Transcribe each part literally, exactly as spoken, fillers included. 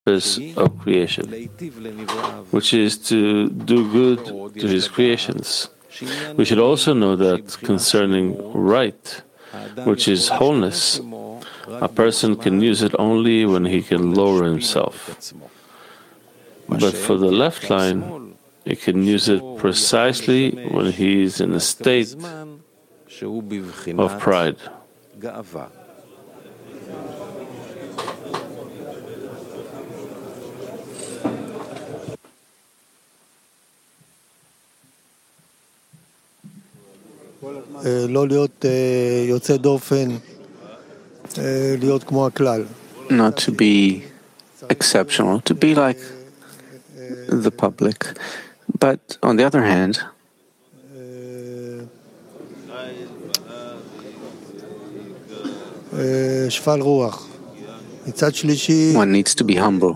purpose of creation, which is to do good to his creations. We should also know that concerning right, which is wholeness, a person can use it only when he can lower himself. But for the left line, he can use it precisely when he is in a state of pride. לא להיות יוצא דופן, להיות כמו הכלל. Not to be exceptional, to be like the public. But on the other hand, שפל רוח. מצד שלישי, one needs to be humble.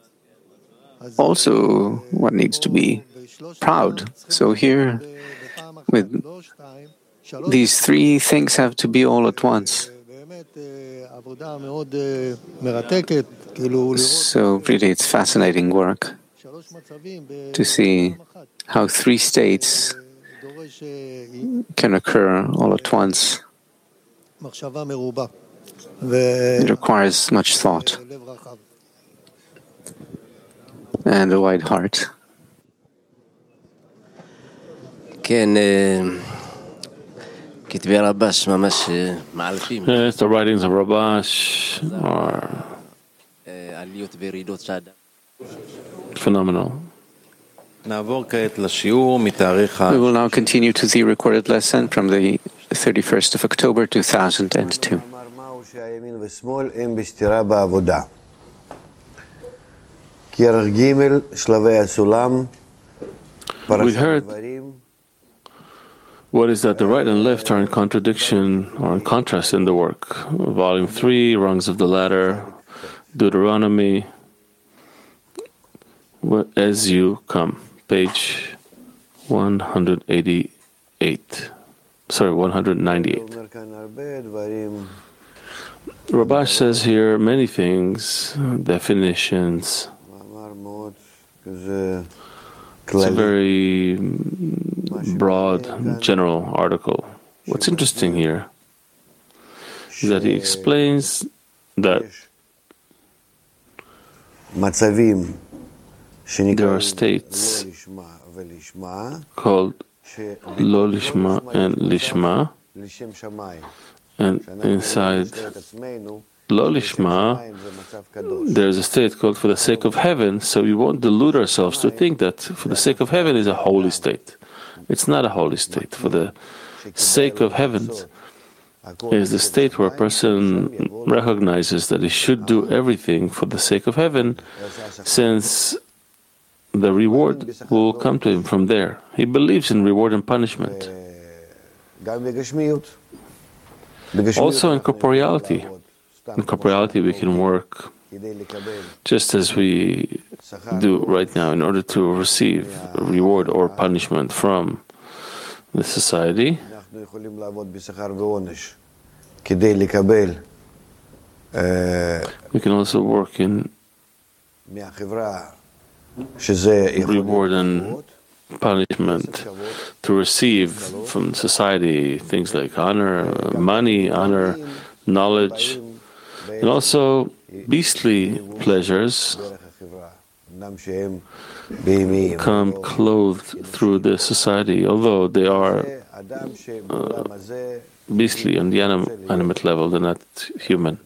Also, one needs to be proud. So here, with these three things have to be all at once. So really it's fascinating work to see how three states can occur all at once. It requires much thought and a wide heart. Yes, the writings of Rabash are phenomenal. We will now continue to the recorded lesson from the thirty-first of October two thousand two. We heard what is that the right and left are in contradiction or in contrast in the work. Volume three, Rungs of the Ladder, Deuteronomy, As You Come, page one hundred eighty-eight. Sorry, one hundred ninety-eight. Rabash says here many things, definitions. It's a very broad, general article. What's interesting here is that he explains that there are states called Lo Lishma and Lishma, and inside Lo Lishma, there's a state called for the sake of heaven, so we won't delude ourselves to think that for the sake of heaven is a holy state. It's not a holy state. For the sake of heaven is the state where a person recognizes that he should do everything for the sake of heaven, since the reward will come to him from there. He believes in reward and punishment. Also in corporeality. In corporeality we can work just as we do right now in order to receive reward or punishment from the society. We can also work in reward and punishment to receive from society things like honor, money, honor, knowledge, and also beastly pleasures come clothed through the society, although they are uh, beastly on the anim animate level, they're not human.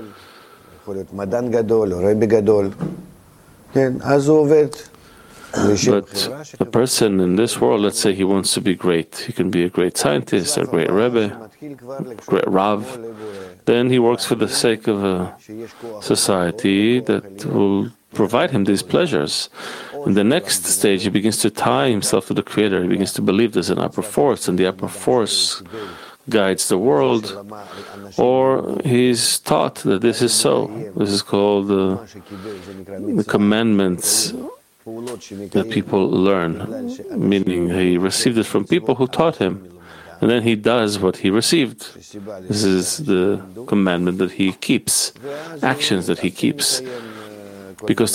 But a person in this world, let's say he wants to be great, he can be a great scientist, a great Rebbe, great Rav, then he works for the sake of a society that will provide him these pleasures. In the next stage, he begins to tie himself to the Creator, he begins to believe there's an upper force, and the upper force guides the world, or he's taught that this is so. This is called uh, the commandments that people learn, meaning he received it from people who taught him, and then he does what he received. This is the commandment that he keeps, actions that he keeps, because